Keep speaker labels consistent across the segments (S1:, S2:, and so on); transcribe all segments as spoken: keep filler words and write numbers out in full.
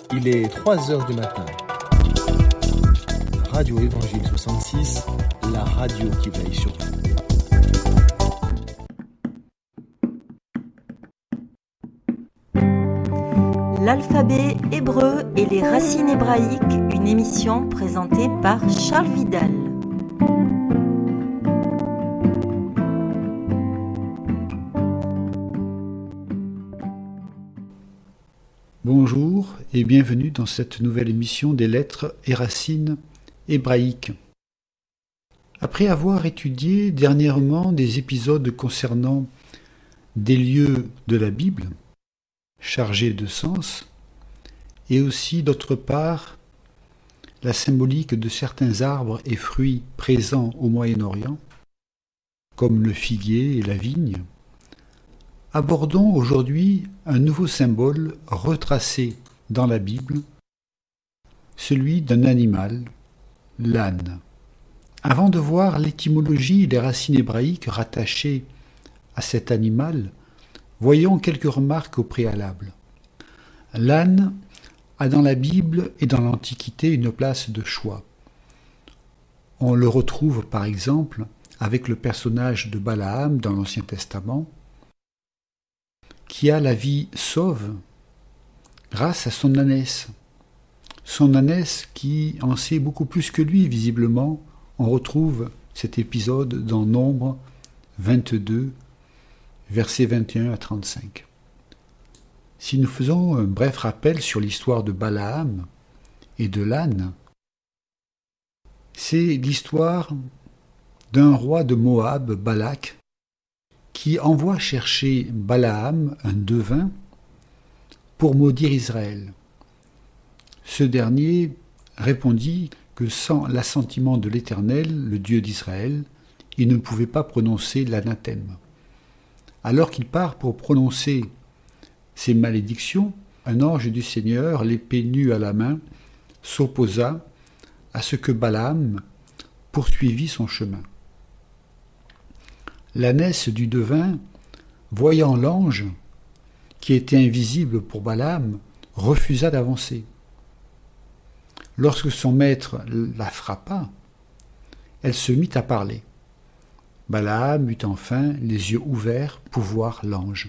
S1: Il est trois heures du matin. Radio Évangile soixante-six, la radio qui veille sur vous.
S2: L'alphabet hébreu et les racines hébraïques, une émission présentée par Charles Vidal.
S3: Bonjour et bienvenue dans cette nouvelle émission des lettres et racines hébraïques. Après avoir étudié dernièrement des épisodes concernant des lieux de la Bible, chargés de sens, et aussi d'autre part la symbolique de certains arbres et fruits présents au Moyen-Orient, comme le figuier et la vigne, abordons aujourd'hui un nouveau symbole retracé dans la Bible, celui d'un animal, l'âne. Avant de voir l'étymologie et les racines hébraïques rattachées à cet animal, voyons quelques remarques au préalable. L'âne a dans la Bible et dans l'Antiquité une place de choix. On le retrouve par exemple avec le personnage de Balaam dans l'Ancien Testament, qui a la vie sauve grâce à son ânesse. Son ânesse qui en sait beaucoup plus que lui, visiblement. On retrouve cet épisode dans Nombre vingt-deux, versets vingt et un à trente-cinq. Si nous faisons un bref rappel sur l'histoire de Balaam et de l'âne, c'est l'histoire d'un roi de Moab, Balak, qui envoie chercher Balaam, un devin, pour maudire Israël. Ce dernier répondit que sans l'assentiment de l'Éternel, le Dieu d'Israël, il ne pouvait pas prononcer l'anathème. Alors qu'il part pour prononcer ces malédictions, un ange du Seigneur, l'épée nue à la main, s'opposa à ce que Balaam poursuivît son chemin. L'ânesse du devin, voyant l'ange, qui était invisible pour Balaam, refusa d'avancer. Lorsque son maître la frappa, elle se mit à parler. Balaam eut enfin les yeux ouverts pour voir l'ange.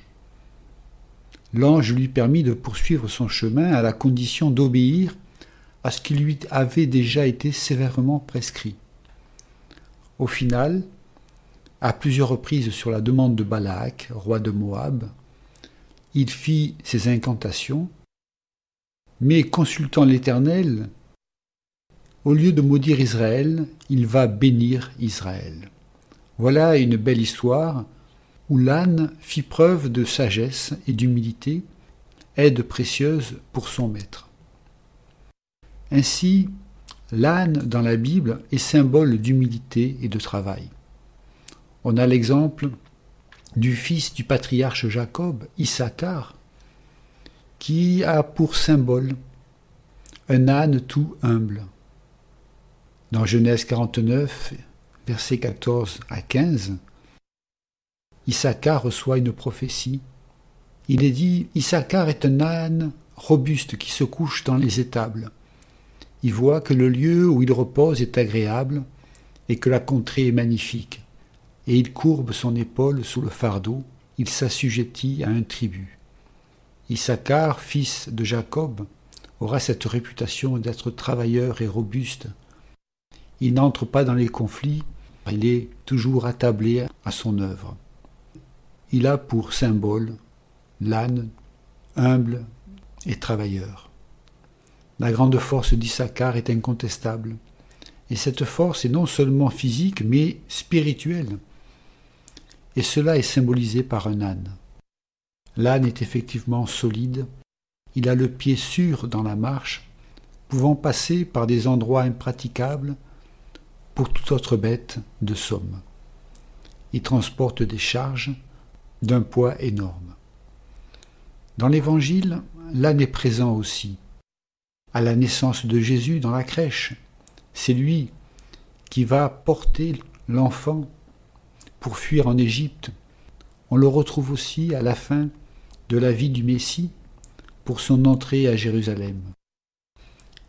S3: L'ange lui permit de poursuivre son chemin à la condition d'obéir à ce qui lui avait déjà été sévèrement prescrit. Au final, à plusieurs reprises sur la demande de Balak, roi de Moab, il fit ses incantations, mais consultant l'Éternel, au lieu de maudire Israël, il va bénir Israël. Voilà une belle histoire où l'âne fit preuve de sagesse et d'humilité, aide précieuse pour son maître. Ainsi, l'âne dans la Bible est symbole d'humilité et de travail. On a l'exemple du fils du patriarche Jacob, Issachar, qui a pour symbole un âne tout humble. Dans Genèse quarante-neuf, versets quatorze à quinze, Issachar reçoit une prophétie. Il est dit « Issachar est un âne robuste qui se couche dans les étables. Il voit que le lieu où il repose est agréable et que la contrée est magnifique. Et il courbe son épaule sous le fardeau, il s'assujettit à un tribut. » Issachar, fils de Jacob, aura cette réputation d'être travailleur et robuste. Il n'entre pas dans les conflits, il est toujours attablé à son œuvre. Il a pour symbole l'âne, humble et travailleur. La grande force d'Issachar est incontestable, et cette force est non seulement physique, mais spirituelle. Et cela est symbolisé par un âne. L'âne est effectivement solide, il a le pied sûr dans la marche, pouvant passer par des endroits impraticables pour toute autre bête de somme. Il transporte des charges d'un poids énorme. Dans l'Évangile, l'âne est présent aussi. À la naissance de Jésus dans la crèche, c'est lui qui va porter l'enfant pour fuir en Égypte. On le retrouve aussi à la fin de la vie du Messie pour son entrée à Jérusalem.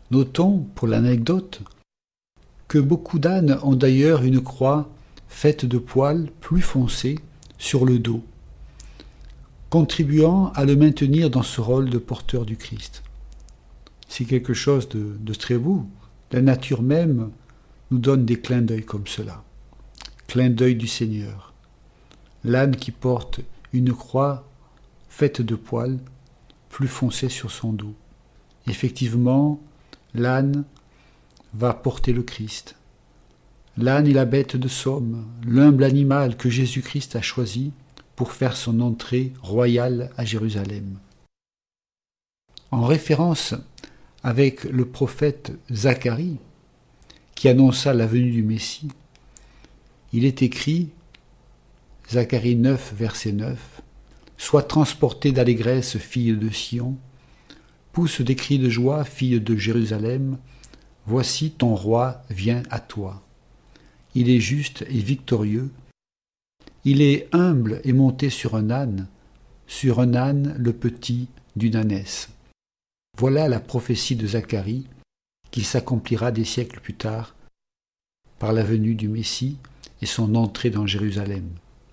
S3: Notons, pour l'anecdote, que beaucoup d'ânes ont d'ailleurs une croix faite de poils plus foncés sur le dos, contribuant à le maintenir dans ce rôle de porteur du Christ. C'est quelque chose de, de très beau. La nature même nous donne des clins d'œil comme cela. Clin d'œil du Seigneur. L'âne qui porte une croix faite de poils plus foncés sur son dos. Effectivement, l'âne va porter le Christ. L'âne est la bête de somme, l'humble animal que Jésus-Christ a choisi pour faire son entrée royale à Jérusalem. En référence avec le prophète Zacharie, qui annonça la venue du Messie, il est écrit, Zacharie neuf, verset neuf, « Sois transportée d'allégresse, fille de Sion, pousse des cris de joie, fille de Jérusalem, voici ton roi vient à toi. Il est juste et victorieux, il est humble et monté sur un âne, sur un âne le petit d'une ânesse. » Voilà la prophétie de Zacharie qui s'accomplira des siècles plus tard par la venue du Messie et son entrée dans Jérusalem.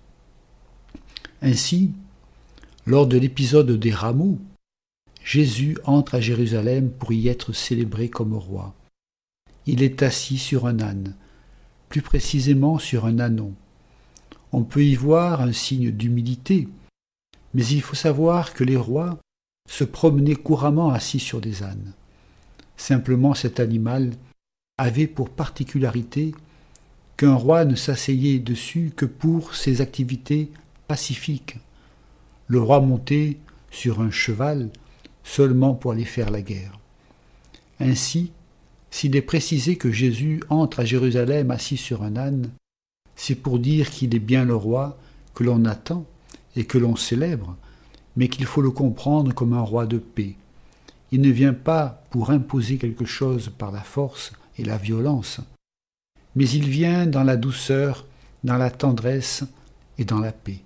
S3: Ainsi, lors de l'épisode des rameaux, Jésus entre à Jérusalem pour y être célébré comme roi. Il est assis sur un âne, plus précisément sur un ânon. On peut y voir un signe d'humilité, mais il faut savoir que les rois se promenaient couramment assis sur des ânes. Simplement, cet animal avait pour particularité qu'un roi ne s'asseyait dessus que pour ses activités pacifiques. Le roi montait sur un cheval seulement pour aller faire la guerre. Ainsi, s'il est précisé que Jésus entre à Jérusalem assis sur un âne, c'est pour dire qu'il est bien le roi que l'on attend et que l'on célèbre, mais qu'il faut le comprendre comme un roi de paix. Il ne vient pas pour imposer quelque chose par la force et la violence, mais il vient dans la douceur, dans la tendresse et dans la paix.